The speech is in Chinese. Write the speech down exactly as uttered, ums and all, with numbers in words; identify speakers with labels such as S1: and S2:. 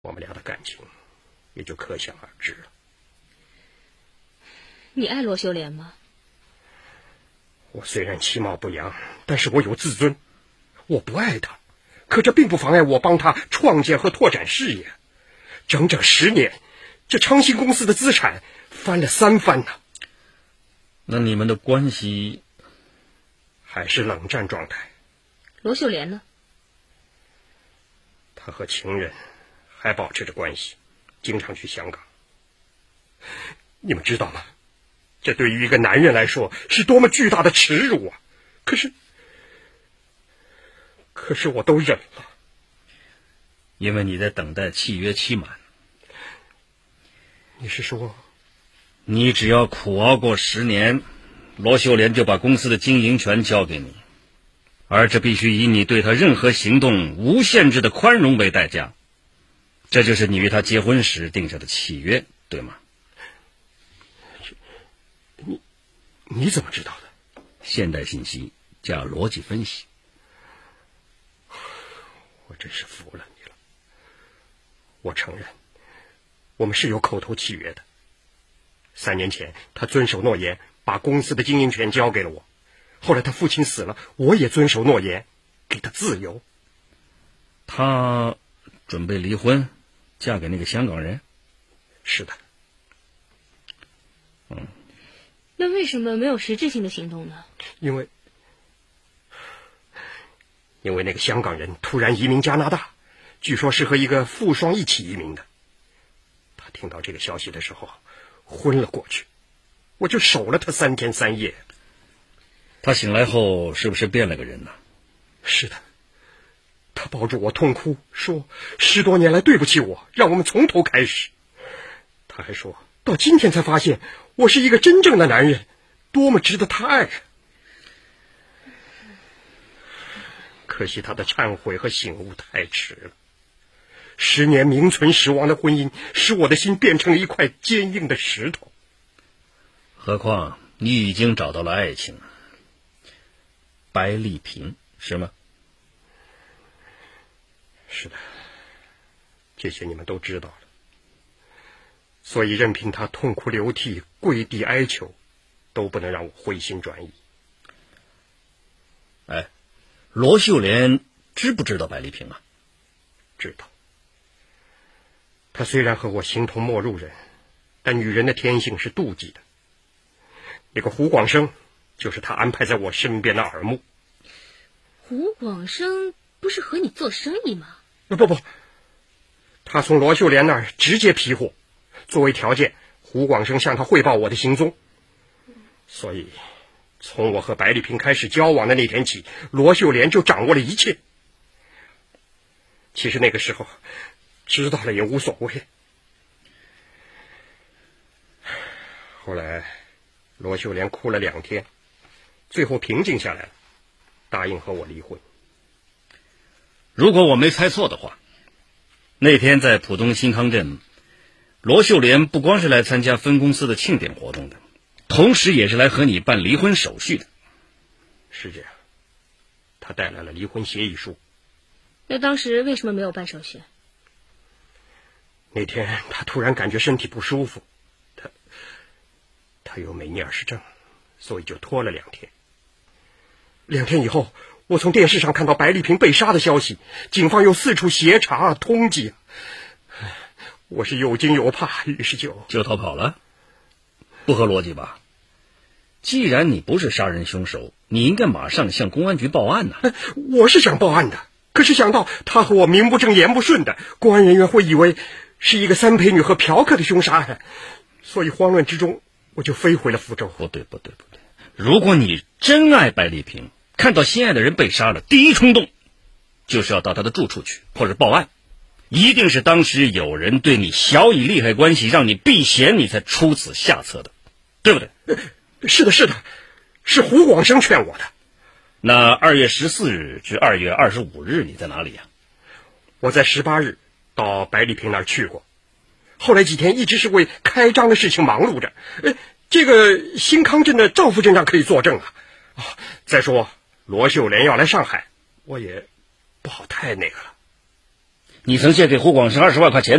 S1: 我们俩的感情也就可想而知了。
S2: 你爱罗秀莲吗？
S1: 我虽然其貌不扬，但是我有自尊。我不爱他，可这并不妨碍我帮他创建和拓展事业。整整十年，这昌兴公司的资产翻了三番呢。
S3: 那你们的关系
S1: 还是冷战状态。
S2: 罗秀莲呢？
S1: 他和情人还保持着关系，经常去香港。你们知道吗？这对于一个男人来说是多么巨大的耻辱啊！可是，可是我都忍了。
S3: 因为你在等待契约期满。
S1: 你是说，
S3: 你只要苦熬过十年，罗秀莲就把公司的经营权交给你，而这必须以你对他任何行动无限制的宽容为代价。这就是你与他结婚时定下的契约，对吗？
S1: 你你怎么知道的？
S3: 现代信息加逻辑分析。
S1: 我真是服了你了。我承认，我们是有口头契约的。三年前，他遵守诺言，把公司的经营权交给了我。后来他父亲死了，我也遵守诺言，给他自由。
S3: 他准备离婚，嫁给那个香港人？
S1: 是的。
S3: 嗯。
S2: 那为什么没有实质性的行动呢？
S1: 因为，因为那个香港人突然移民加拿大，据说是和一个富商一起移民的。他听到这个消息的时候，昏了过去，我就守了他三天三夜。
S3: 他醒来后是不是变了个人呢？
S1: 是的，他抱住我痛哭，说十多年来对不起我，让我们从头开始。他还说到今天才发现我是一个真正的男人，多么值得他爱。可惜他的忏悔和醒悟太迟了。十年名存实亡的婚姻使我的心变成了一块坚硬的石头。
S3: 何况你已经找到了爱情，白丽萍，是吗？
S1: 是的，这些你们都知道了。所以任凭他痛哭流涕，跪地哀求，都不能让我回心转意。
S3: 哎，罗秀莲知不知道白丽萍啊？
S1: 知道。他虽然和我形同陌路人，但女人的天性是妒忌的。那个胡广生就是他安排在我身边的耳目。
S2: 胡广生不是和你做生意吗？
S1: 不不，他从罗秀莲那儿直接批货，作为条件，胡广生向他汇报我的行踪。所以从我和白丽萍开始交往的那天起，罗秀莲就掌握了一切。其实那个时候知道了也无所谓。后来罗秀莲哭了两天，最后平静下来了，答应和我离婚。
S3: 如果我没猜错的话，那天在浦东新康镇，罗秀莲不光是来参加分公司的庆典活动的，同时也是来和你办离婚手续的。
S1: 是这样，他带来了离婚协议书。
S2: 那当时为什么没有办手续？
S1: 那天他突然感觉身体不舒服，他他有美尼尔氏症，所以就拖了两天。两天以后，我从电视上看到白丽萍被杀的消息，警方又四处协查通缉，我是有惊有怕，于是就
S3: 就逃跑了。不合逻辑吧？既然你不是杀人凶手，你应该马上向公安局报案呢、
S1: 啊。我是想报案的，可是想到他和我名不正言不顺的，公安人员会以为是一个三陪女和嫖客的凶杀案，所以慌乱之中我就飞回了福州。
S3: 不对不对不对，如果你真爱白丽萍，看到心爱的人被杀了，第一冲动就是要到他的住处去或者报案，一定是当时有人对你小以利害关系，让你避嫌，你才出此下策的，对不对？
S1: 是的是的，是胡广生劝我的。
S3: 那二月十四日至二月二十五日你在哪里呀、啊？
S1: 我在十八日到白丽萍那儿去过，后来几天一直是为开张的事情忙碌着。呃，这个新康镇的赵副镇长可以作证啊。哦，再说罗秀莲要来上海，我也不好太那个了。
S3: 你曾借给胡广生二十万块钱。